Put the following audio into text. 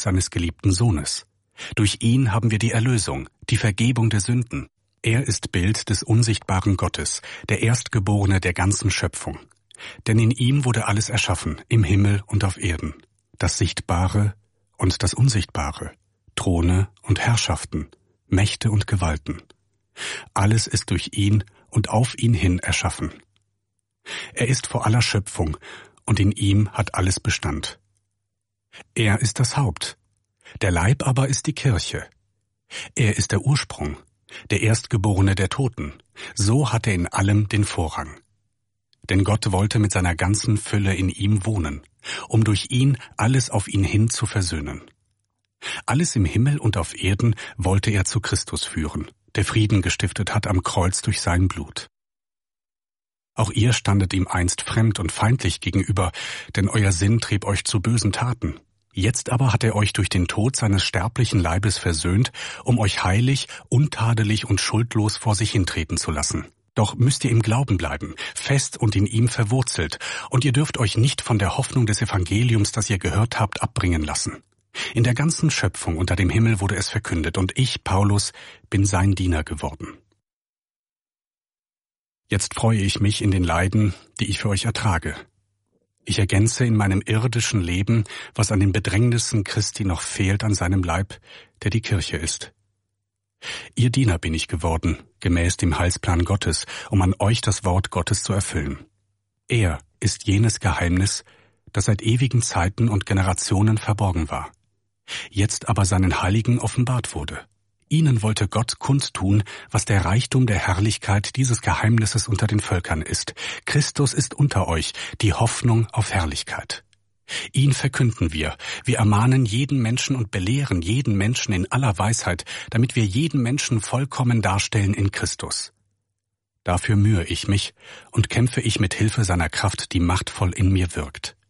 seines geliebten Sohnes. Durch ihn haben wir die Erlösung, die Vergebung der Sünden. Er ist Bild des unsichtbaren Gottes, der Erstgeborene der ganzen Schöpfung. Denn in ihm wurde alles erschaffen, im Himmel und auf Erden, das Sichtbare und das Unsichtbare, Throne und Herrschaften, Mächte und Gewalten. Alles ist durch ihn und auf ihn hin erschaffen. Er ist vor aller Schöpfung, und in ihm hat alles Bestand. Er ist das Haupt, der Leib aber ist die Kirche. Er ist der Ursprung, der Erstgeborene der Toten, so hat er in allem den Vorrang. Denn Gott wollte mit seiner ganzen Fülle in ihm wohnen, um durch ihn alles auf ihn hin zu versöhnen. Alles im Himmel und auf Erden wollte er zu Christus führen, der Frieden gestiftet hat am Kreuz durch sein Blut. Auch ihr standet ihm einst fremd und feindlich gegenüber, denn euer Sinn trieb euch zu bösen Taten. Jetzt aber hat er euch durch den Tod seines sterblichen Leibes versöhnt, um euch heilig, untadelig und schuldlos vor sich hintreten zu lassen. Doch müsst ihr im Glauben bleiben, fest und in ihm verwurzelt, und ihr dürft euch nicht von der Hoffnung des Evangeliums, das ihr gehört habt, abbringen lassen. In der ganzen Schöpfung unter dem Himmel wurde es verkündet, und ich, Paulus, bin sein Diener geworden. Jetzt freue ich mich in den Leiden, die ich für euch ertrage. Ich ergänze in meinem irdischen Leben, was an den Bedrängnissen Christi noch fehlt an seinem Leib, der die Kirche ist. Ihr Diener bin ich geworden, gemäß dem Heilsplan Gottes, um an euch das Wort Gottes zu erfüllen. Er ist jenes Geheimnis, das seit ewigen Zeiten und Generationen verborgen war, jetzt aber seinen Heiligen offenbart wurde. Ihnen wollte Gott kundtun, was der Reichtum der Herrlichkeit dieses Geheimnisses unter den Völkern ist. Christus ist unter euch, die Hoffnung auf Herrlichkeit. Ihn verkünden wir ermahnen jeden Menschen und belehren jeden Menschen in aller Weisheit, damit wir jeden Menschen vollkommen darstellen in Christus. Dafür mühe ich mich und kämpfe ich mit Hilfe seiner Kraft, die machtvoll in mir wirkt.